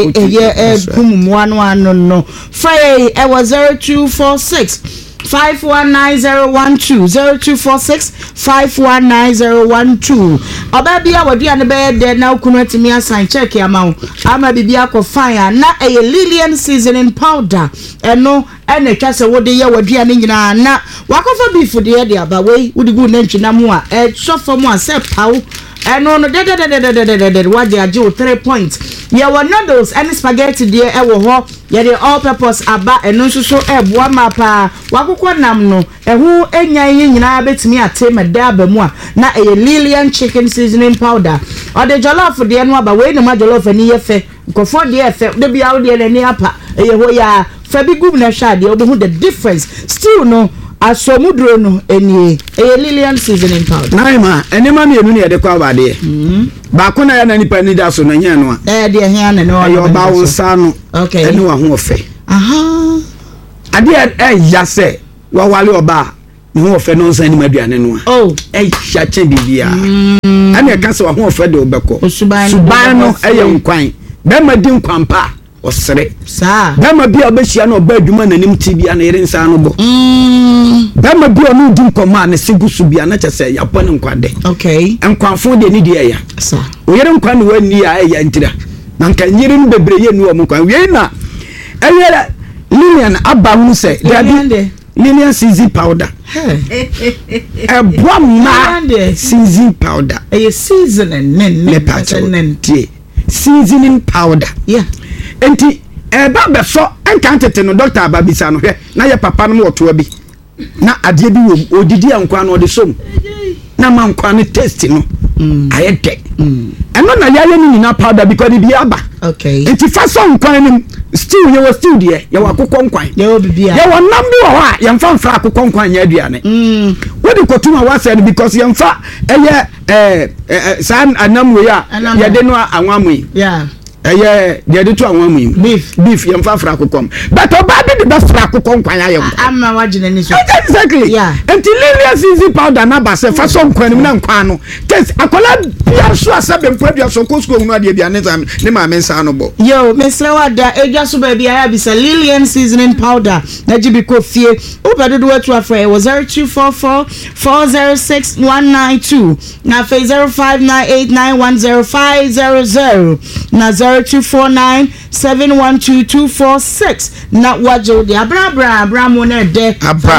no fire I was 0246 519012 0246 519012 obabia wodi an be na kunwatimi asan check amount ama bibia ko fire na a Lillian seasoning powder eno ene twase wodi ye wodi an nyina na wakofa beef de aba we wodi gu na ntwina mu a sofo mu a se paw eno no de waje age 3 points ye were noodles and spaghetti de e wo ho ye de all purpose aba eno nso eboa mapa wakokọ nam no ehu enya nyina betimi atema da aba mu a na e Lillian chicken seasoning powder or the jollof de no aba we no ma jollof ani ye fe nkofo de ye fe de bia wo de ani apa eye ho ya fa bi gum na hwa de obehu the difference still no asomudro no enie eye Lillian seasoning powder naima enema me enu ne de kwa bade ba ko na ya na nipa ni da so na nya no a de hia na no yo ba wo sa no okay enu wa ho ofe aha ade ya se wa wale oba ni ho ofe no nsan ni maduane no a oh ya che bibia ane ka se wa ho ofe de obekọ suban no eye nkwan be ma di nkwan pa osere sa dama bia obehia na oba adwuma nanim ti bia na yere nsa no bo dama bia no di nkoma na segusu bia na chese ya pon nkwade okay nkwanfo de ni de ya sa o yere nkwan no wani ya ya ntira na nka nyere no bebre ye nu o nkwan we na eyere Lillian aba hu se Lillian seasoning powder Bwama seasoning powder seasoning powder yeah enti ba be so enka tete no doctor ababisa no hwe na ye papa no oto bi na ade bi wo odidi ankwa no de som na ma nkwa no taste no ayete eno na ya ni na powder because bi aba okay enti fa so nkwa ni still ye was still there ye wa kokon nkwan ye obi bia ye wa nam bi wa ha ye mfa mfa kokon nkwan nya aduane we de kotuma wa said because ye mfa san anam we ya ye de no anwamu yeah de de to anwamu beef ye mfa fra kokom but oba bi de fra kokon nkwan ya ye amma wagina ni so exactly yeah enti Lillian seasoning powder na ba se fa so nkwan ni na nkwan no test akola bia so asabe nkwa bia so kosko hu ade bia ne ma mensa no bo yo meslewa da eja so ba bia ya bisa Lillian seasoning powder na jibi ko fie obedo do to afre was 0244 406 na 0598910500 na 0249 712 na wajo de abra mo na de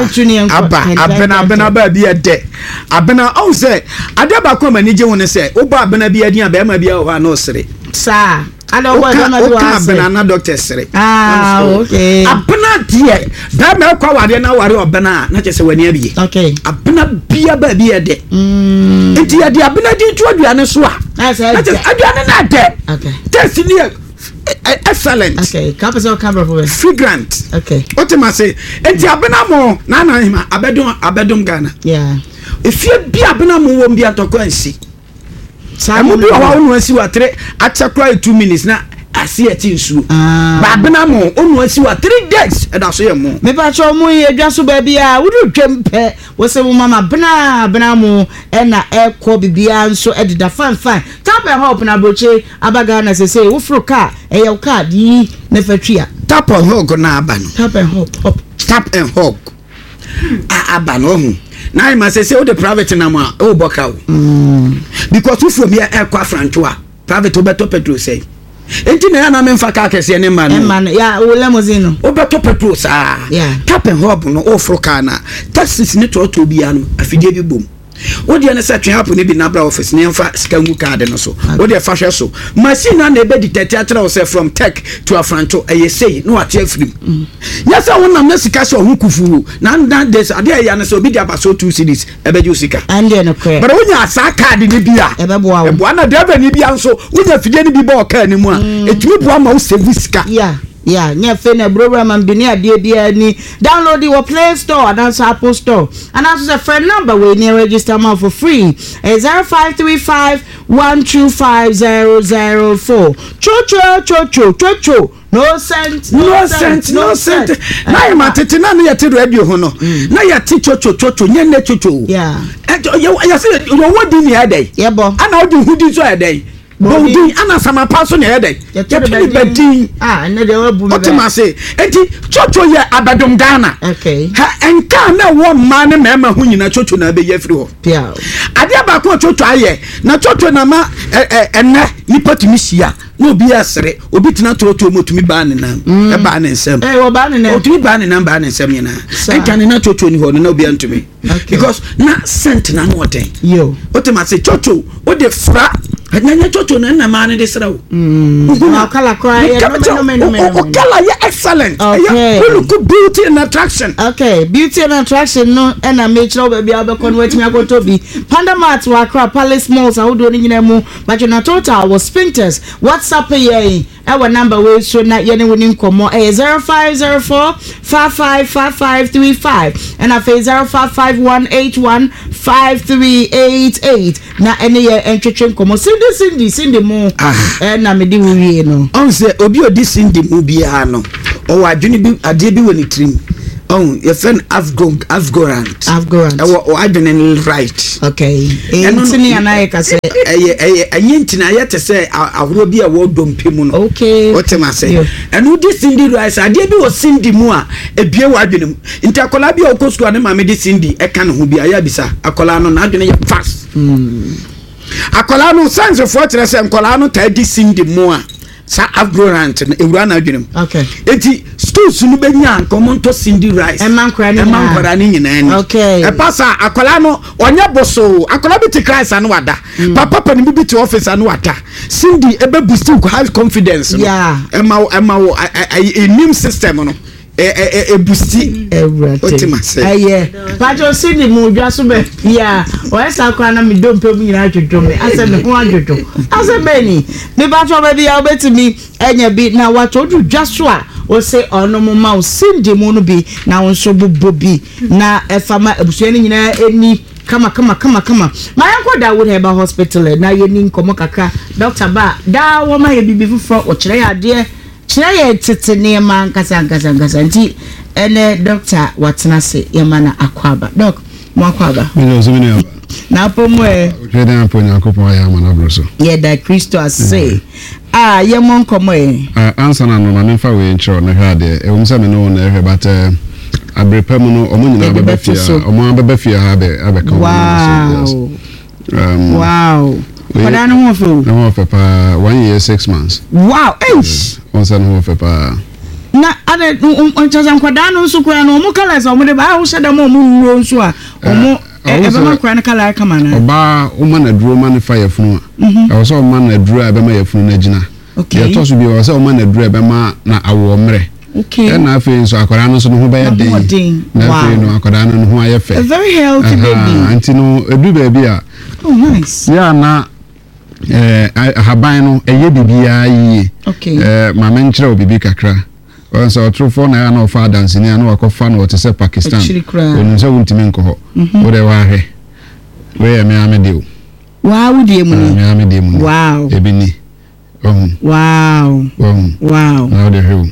abena ba bi de abena o se adaba ko mani je won se o ba abena bi adin aba ma bi o no sere sa ala wa na do abena na doctor sere okay abena die da me kwa ware na ware obena na che se wani abi okay abena bia ba bi de enti ya de abena di tu aduane so a na che aduane na de okay test ni excellent okay capital camera for fragrant okay otima say enti abena mo na hima abedum Ghana yeah if you be abena mo wo mbi atoko ansi samu bi wa onu asi wa 3 achakwa 2 minutes na asi eti nsu ba abena mo onu asi wa 3 days e da so ye mo me ba cho mo ye dwa so ba bia wudu twempe wo se mo mama bena mo e na e ko bibia nso e dida fan tap and hope na broche abaga na se wo fro car e ye car di na fatria tap and hope na aba no tap and hope aba no hu na I must say the private na ma o boka o because if from here e kwa franchoa private obeto petrol say enti na na me mfa ka kese ne ma no ya o limousine obeto petrol sa tap and hope no o fro car na taxis ni to bia no afidie bi bom odi ene se twen happen bi na bra office ne mfa skangu card no so odi e fa hwe so machine na e be detect atira say from tech to a francho e say no ati afrim yes I won na sika so hu kufu na this ade ya na so obi dia baso 2 cities e be ju sika ande no kre but wonya asa card ni bia e be boa e boa na driver ni bia so wonya fidie ni bi ba o car ni mu a etumi boa ma wo save sika yeah nya fe na program ambini ade bia ni download the Play Store and Apple Store and also a friend number we need register more for free 0535125004 cho no cent na ya matete na no yete radio ho no na ya ti cho nye ne cho yeah ya se yo wodi ni adai yebo ana wodi hudi so adai bodi ana sama paso na adai ya ti bedi ne de wabu me otima se enti cho ye abadom Ghana okay ha enka na wo ma ne mema hu nyina cho na be yefri ho pia ade ba ko cho aye na cho na ma enne nipa timi sia no bi asere obi tina to motumi ba ne nam e ba ne nsem wo ba ne nam otumi ba ne nam ba ne nsem nyina enka ne na cho ni ho no na obi antumi because na sent na no ten yo otima se cho o de fra Nyanya chocho na man de srawo. Kala cry. Kala ya excellent. Okay. Look beauty and attraction. Okay, beauty and attraction no and I make sure baby I be convert me go to be Panda Mart wa Accra Palace Malls I do ni mu but na total was Spinters. WhatsApp ye our number we so na ye ne woni komo 0504 555535 and I say 0551815388 na ene ye entwetwe komo Cindy mo na me di wie no on say obi odi Cindy mo bia no o adwene bi ade bi woni trim on your friend Afgorant o adwene right okay entini anaye ka say anyintina ye te say ahoro bi a wo dompemu no okay what am I say and who di Cindy right ade bi wo Cindy mu a ebie wo adwene mu nti akola bi a okosu ane ma me di Cindy e ka no ho bia ya bisa akola no na adwene ye fast akola no sense for tere se akola no ta di Cindy mu a sa Afgorant na ewura na adwene mu okay enti schools no benya nkomo to Cindy rice emankwara ni nyina ni okay e pasa akola no onya boso akola bi te Christ anu wada papa pani bi te office anu wada Cindy ebe boost ku high confidence no yeah ema immune system no busti pacho Cindy mu dwa so be yeah o esa kwa na mi dompe mu nyina atwotwo me ase me ho atwotwo ase beni me pacho be bia obetimi enya bi na watodru dwa so a o se ono mo ma o Cindy mu no bi na wonso bobo bi na efama abusua ni nyina eni kama my uncle da would have a hospital na ye ni nkomo kakra doctor ba da wo ma ye bibi fufo o kire ya de kire ye tete ne ma nkasa nti ene doctor watena se ye ma na akwaba doc mo akwaba na pomo e twede na ponya akopon ya ma na broso ye da Christo ase ye mo nkomo e answer na no ma me fa we nchro na hwa de e wo msa me no na ehwe but abrepam no omo nyina bebefia ha be abeka wow Pada no ho fe no fe pa 1 year 6 months wow onsa no fe pa na ade onchaza nkwada no nso kura no omo kala so omo de ba wo sheda mo nuro nso a omo ebe ma kura na kala kama na oba o ma na duro ma ne fa yefunu a wo so o ma na duro ebe ma yefunu na gina ya to so bi wo so o ma na duro ebe ma na awo mre okay na afi so akwara no so no ho ba ya den na afi no akwara no ho aye fe a very healthy baby anti no edu ba bi a oh nice ya na haban no eye bibia yi okay ma men kire obibi kakra so true na ya no fa dance ni na wakofa no te se Pakistan onu se wuntimi nko ho wo de wa hwe we me amede wow de mu ni me amede mu wow ebi ni wow na de hwe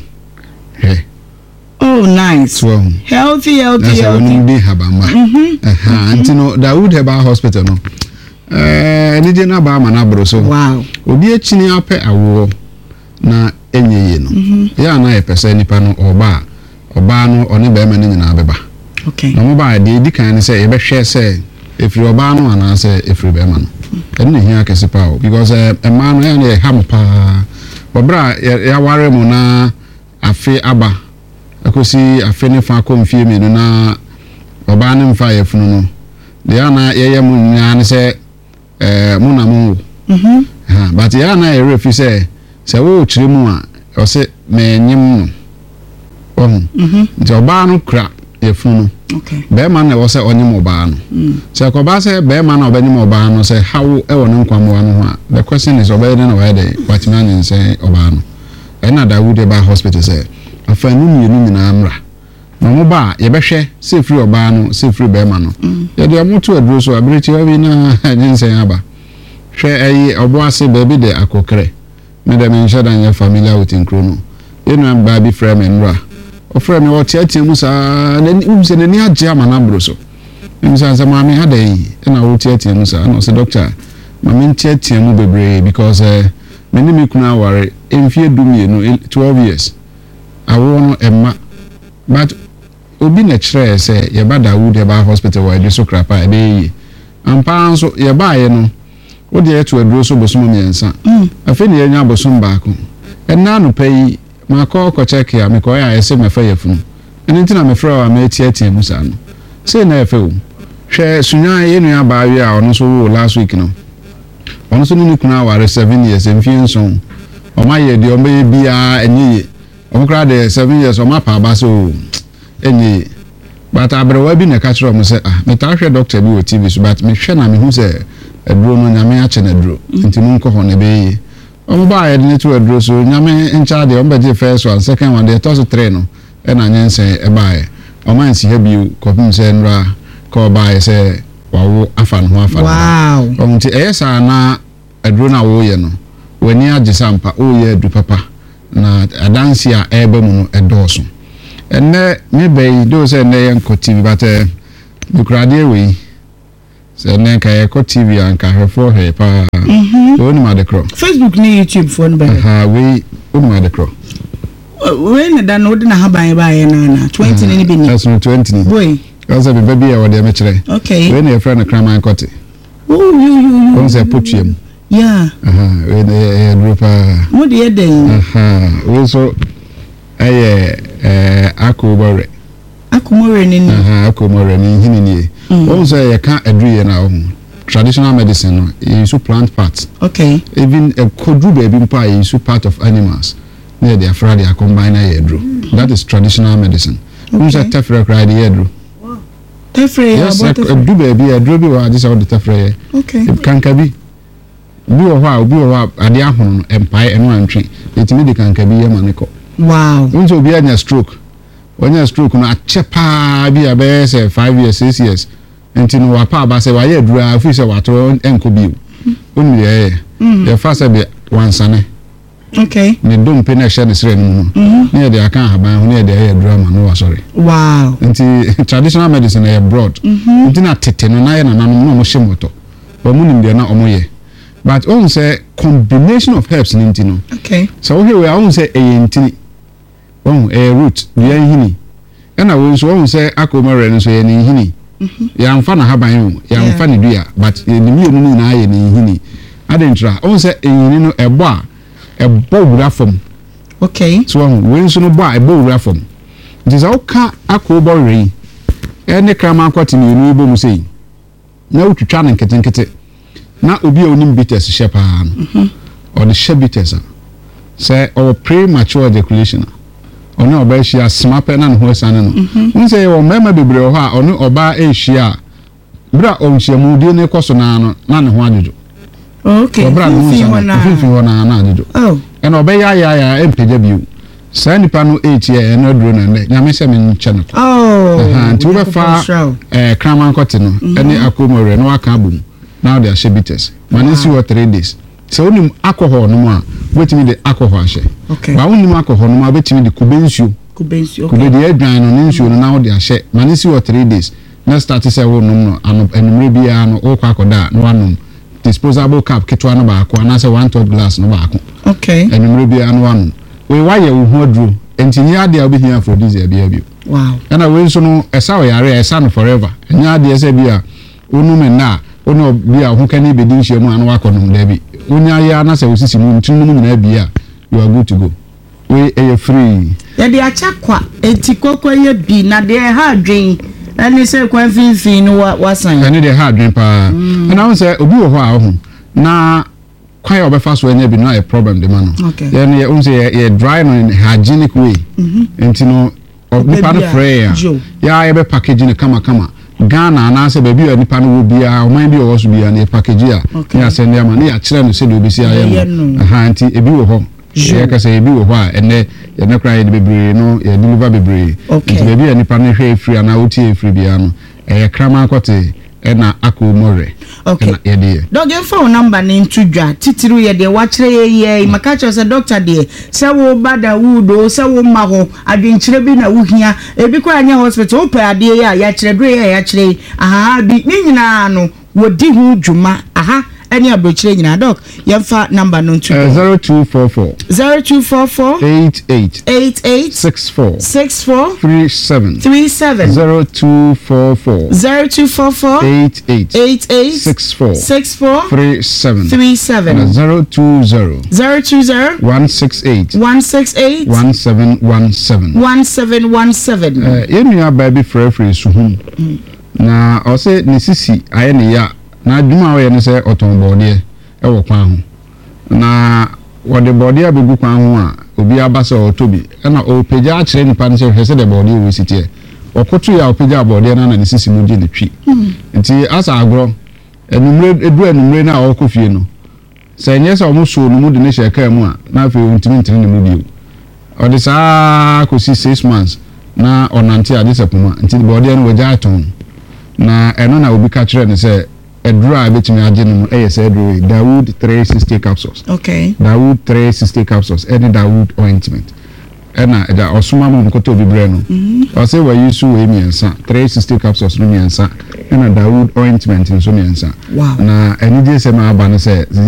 oh nice healthy be habama anti no Dawood Heba Hospital no ni je na ba ma na bro so wow obi echini ape awo na enyeye no ya na e pese nipa no oba no oni ba ma ni nyina beba okay no mo ba de di kan ni se e be hwe se efiri oba no ana se efiri ba ma no eni hia kese pa o because e ma no ya na e ham pa obra ya ware mu na afi aba akosi afi ne fa komfie me no na oba ne mfa yefunu no de na ye mu nyane se mu na mu but ya na e refi se wo chire mu a o se me nyim no de oba no kra yefunu okay be ma na wo se onyim oba no se ko ba se be ma na obanyim oba no se hawo e wo no nkwamo no ho a the question is oba na wa de watima nyin se oba no na Dawood Heba Hospital say afanu mienu nyina amra na mo ba ye behwe se free oba no se free be ma no ye de amoto aduro so abiriti wa bi na jinsen aba hwe ayi obo ase baby de akokre me de men shada nya familiar with nkro no enu ba bi frame nra o frame wo tiatia mu sa na umse na ni agye ama na bro so umse sa ma me hada yi na wo tiatia mu sa na se doctor ma me tiatia mu bebre because many me kuna worry enfie dumienu 12 years awo no emma but obi na kire se ye ba Dawood Heba Hospital wa de so krapa de yi ampa nso ye ba ye no wo de eto aduro so bosom miensa afi ne nya bosom baako enna no pai ma ko check ya me ko ya ese me fa yefunu eni ntina me fra wa me tietie musa no se na efe o hwe sunya ye nua ba wi a ono so wo last week no ɔno so ne kuna aware 7 years mfie nson ɔma yɛ de ɔma yɛ bia enyi ɔmo kra de 7 years ɔma pa aba so enyi but abrewa bi na ka kyerɛ ɔmo sɛ me ta hwɛ doctor bi wɔ TV so but me hwɛ na me hu sɛ aduro no nyame akyɛ na aduro nti no nkɔ hɔ na be ɔmo ba yɛ de ne to aduro so nyame ncha de ɔmo be first one second one de toss 3 no ɛna nyense ɛbaa ɔma nsi ha bi kɔpem sɛ nra kɔ ba yɛ sɛ wawo afa no ho afa wow ɔmo ti ɛyɛ saa na aduro na wo yɛ no wani agye sampa o yɛ adu papa na adansi a ɛba mu no ɛdɔɔso enne me bɛyi do sɛ enne yɛ nkɔ TV but dukrade we sɛ enne ka yɛ kɔ TV anka hwɛfo hwɛ pa so ni ma de kro Facebook ni YouTube phone ba ha we o ma de kro we ne da no de na haban ba yɛ na 20 ni bi ni that's no 20 ni boy also be baby ya wode me kyerɛ okay we ne yɛ friend kraman kɔte oh you on sɛ potuam yeah we ne drupa mo de den we so akomore ni akomore ni hini ni won say you can adrie na ho traditional medicine no you use plant parts okay even a kodru baby mpa you use part of animals near their friday are combine yedru that is traditional medicine won say tefre cry the yedru tefre yes do baby yedru bi wa just all the tefre okay kanka bi obi wo ha ade ahono empire eno antwe etimi de kanka bi ye maniko wow unso obi anya stroke no achepa bi abe say 5 years 6 years enti no wapa aba say wa ye dura afi say wato enko bi onu ye ye fa say be wansane okay ne dompe na hye ne sere no ne de aka haban ho ne de ye dura ma no wa sorry wow enti traditional medicine is broad enti na tete no na ye na nanom no mo hye moto ba mu nim de na omo ye but on say combination of herbs enti no okay so here we are on say eyentini root bia hini na we so won say akomare no so ye ne hini ya mfa na haban ya mfa ne dua but ni mienu ni na ye ne hini adentra won say eyini no ebo wura fam okay so we so no bo ebo wura fam nti za oka akobore ene krama akwati ni enu ibo mu sei na utwitwa na nketenkete na obi a onim bitters shepa no or the shebitters say or premature ejaculation ono oba ehia smape na ho sane no nse wo mema bebre ho a ono oba ehia bra onhia die ne koso na no na ne ho ajojo okay bra no fifi wona na ajojo oh ena oba ya empeja biu sa nipa no 8 year na duro na ne nyame se me channel oh nti wo fa kraman kote no ene akomore no aka abum now they are shebitters manisi what 3 days so onim alcohol no ma wetimi de alcohol ahye okay ba onim alcohol no ma betimi de kubensuo okay kube de adwan no nsuo no now they ahye manisi what 3 days na start say wo nom no enumre bia no o kwa akoda no wanom disposable cup ketwa no ba akwa na say 1/3 glass no ba akwa okay enumre bia no wanom we waye wo ho aduro enti nya de obihia aphrodisia bia bio wow na we so no esa o yare esa no forever nya de esa bia onum na ono bia ho kan be din hye mu anu akonom da bi onya ya na se osisi mu ntunum nyina bia you are good to go we are free ya de achakwa enti kokko ye bi na de ha adwen ani se kwan finfin no wasan ani de ha adwen pa na won se obi wo ho a ho na kwan obefa so anya bi na a problem de ma no ya ne won se ye dry no in hygienic way enti no nipa no free ya ye be packaging kama Ghana na se baby nipa no wo bia o man bi o so bia na package a ya se ne ama na ya kire no se de obesi aye no aha nti ebi wo ho ya ka se ebi wo ho a ene ye ne kra ye de bebre no ye deliver bebre nti baby nipa no hwe free na oti free bia no e krama akote na akomore okay ye de dog your phone number ni ntudwa titiru ye de wa kire ye maka cho se doctor de se wo bada wudo se wo ma ho adwenkyire bi na wo hia ebi kwa anya hospital opa ade ya kire do ya kire aha bi ni nyina no wodi hu dwuma aha any abrochire nyina doc yemfa number no ntudwa 0244 88 64 37 0244 88 64 37 020 168 1717 yenu baby free suhum na o se ne sisi aye ne ya na adwuma wo ye ne se otonbode ɛwɔ kwan ho na wɔde bɔde abegu kwan ho a obi abasa ɔtobi ɛna ɔpagya akyerɛ nipa no sɛ hwɛ sɛ de bɔde wɔ sitie ɔkoto ya ɔpagya bɔde na ne sisi mu gye ne twi nti asa agorɔ enumere na ɔkɔ fie no sɛ nyɛ sɛ ɔmo so no mu de ne hyɛ kaa mu a na afei ɔntimi ntene ne mu bio ɔde saa kɔsi 6 months na ɔnante ade sɛ poma nti bɔde no wɔgya atɔn na ɛno na obi ka kyerɛ ne sɛ eduru a betimi agye no ɛyɛ sɛ eduru Dawood 360 capsules okay Dawood 360 capsules ɛne Dawood ointment ɛna ɛda ɔsoma mu nkoto obi brɛ no ɔsɛ wɔ use wɔ miɛnsa 360 capsules no miɛnsa ɛna Dawood ointment nso miɛnsa na ɛne gye sɛ ma aba no sɛ